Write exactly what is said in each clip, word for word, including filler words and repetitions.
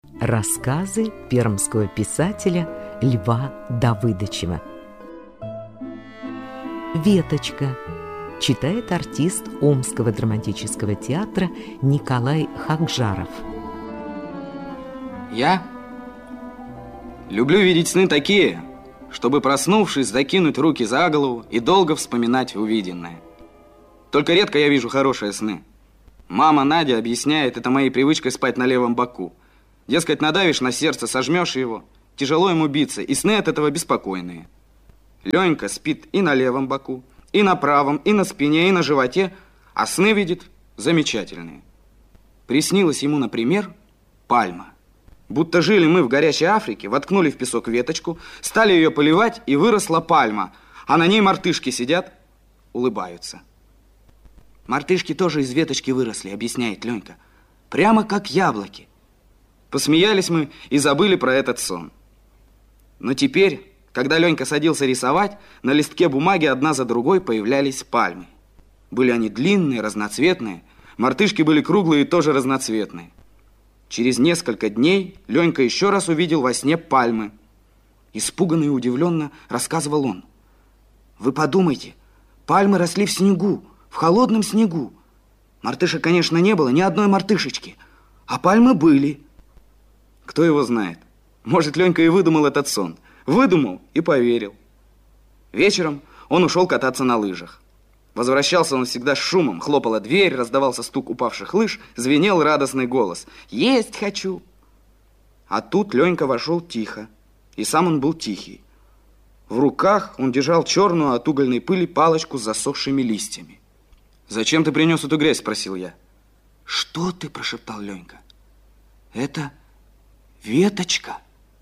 Рассказы пермского писателя Льва Давыдычева. «Веточка» читает артист Омского драматического театра Николай Хакжаров. Я люблю видеть сны такие, чтобы, проснувшись, закинуть руки за голову и долго вспоминать увиденное. Только редко я вижу хорошие сны. Мама Надя объясняет это моей привычкой спать на левом боку. Дескать, надавишь на сердце, сожмешь его, тяжело ему биться, и сны от этого беспокойные. Ленька спит и на левом боку, и на правом, и на спине, и на животе, а сны видит замечательные. Приснилась ему, например, пальма. Будто жили мы в горячей Африке, воткнули в песок веточку, стали ее поливать, и выросла пальма, а на ней мартышки сидят, улыбаются. Мартышки тоже из веточки выросли, объясняет Ленька, прямо как яблоки. Посмеялись мы и забыли про этот сон. Но теперь, когда Ленька садился рисовать, на листке бумаги одна за другой появлялись пальмы. Были они длинные, разноцветные, мартышки были круглые и тоже разноцветные. Через несколько дней Ленька еще раз увидел во сне пальмы. Испуганно и удивленно рассказывал он. Вы подумайте, пальмы росли в снегу, в холодном снегу. Мартышек, конечно, не было, ни одной мартышечки, а пальмы были. Кто его знает? Может, Ленька и выдумал этот сон. Выдумал и поверил. Вечером он ушел кататься на лыжах. Возвращался он всегда с шумом. Хлопала дверь, раздавался стук упавших лыж, звенел радостный голос. «Есть хочу!» А тут Ленька вошел тихо. И сам он был тихий. В руках он держал черную от угольной пыли палочку с засохшими листьями. «Зачем ты принес эту грязь?» – спросил я. «Что ты?» – прошептал Ленька. «Это веточка».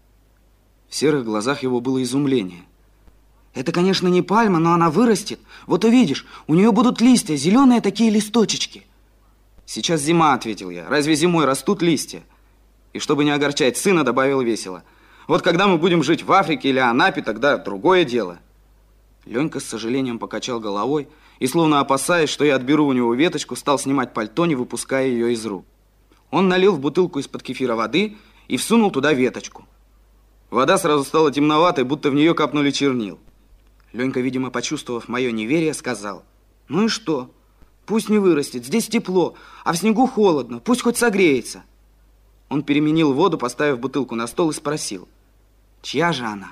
В серых глазах его было изумление. «Это, конечно, не пальма, но она вырастет. Вот увидишь, у нее будут листья, зеленые такие листочечки». «Сейчас зима», — ответил я. «Разве зимой растут листья?» И чтобы не огорчать сына, добавил весело. «Вот когда мы будем жить в Африке или Анапе, тогда другое дело». Ленька с сожалением покачал головой и, словно опасаясь, что я отберу у него веточку, стал снимать пальто, не выпуская ее из рук. Он налил в бутылку из-под кефира воды и всунул туда веточку. Вода сразу стала темноватой, будто в нее капнули чернил. Ленька, видимо, почувствовав мое неверие, сказал: «Ну и что? Пусть не вырастет, здесь тепло, а в снегу холодно, пусть хоть согреется». Он переменил воду, поставив бутылку на стол, и спросил: «Чья же она?»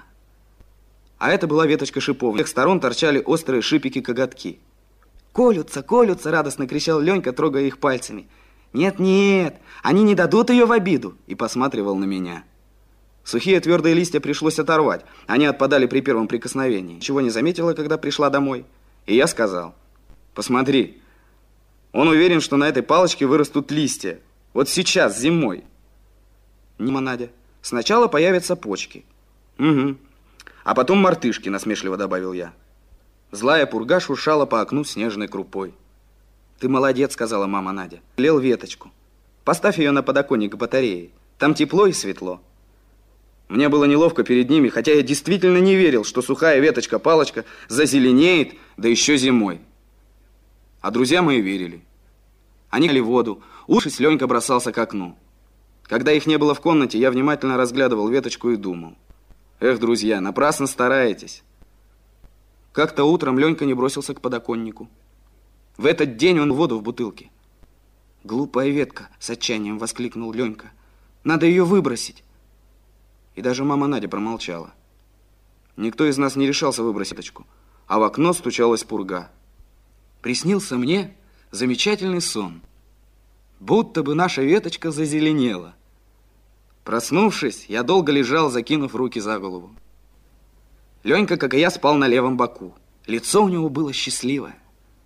А это была веточка шипов. С всех сторон торчали острые шипики-коготки. «Колются, колются!» — радостно кричал Ленька, трогая их пальцами. «Нет-нет, они не дадут ее в обиду!» И посматривал на меня. Сухие твердые листья пришлось оторвать. Они отпадали при первом прикосновении. Ничего не заметила, когда пришла домой. И я сказал: «Посмотри, он уверен, что на этой палочке вырастут листья. Вот сейчас, зимой». «Нима, Надя, сначала появятся почки». «Угу. А потом мартышки», — насмешливо добавил я. Злая пурга шуршала по окну снежной крупой. «Ты молодец», — сказала мама Надя. «Лел веточку. Поставь ее на подоконник батареи. Там тепло и светло». Мне было неловко перед ними, хотя я действительно не верил, что сухая веточка-палочка зазеленеет, да еще зимой. А друзья мои верили. Они лили воду, ушись Ленька бросался к окну. Когда их не было в комнате, я внимательно разглядывал веточку и думал: «Эх, друзья, напрасно стараетесь». Как-то утром Ленька не бросился к подоконнику. В этот день он воду в бутылке. «Глупая ветка!» — с отчаянием воскликнул Ленька. «Надо ее выбросить». И даже мама Надя промолчала. Никто из нас не решался выбросить веточку, а в окно стучалась пурга. Приснился мне замечательный сон. Будто бы наша веточка зазеленела. Проснувшись, я долго лежал, закинув руки за голову. Ленька, как и я, спал на левом боку. Лицо у него было счастливое.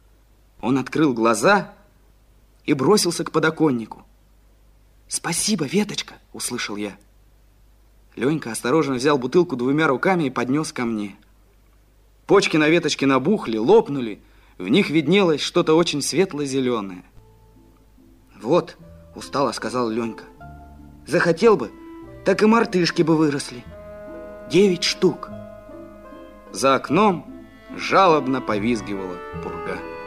Он открыл глаза и бросился к подоконнику. «Спасибо, веточка!» — услышал я. Ленька осторожно взял бутылку двумя руками и поднес ко мне. Почки на веточке набухли, лопнули. В них виднелось что-то очень светло-зеленое. «Вот», — устало сказал Ленька, — «захотел бы, так и мартышки бы выросли. Девять штук». За окном жалобно повизгивала пурга.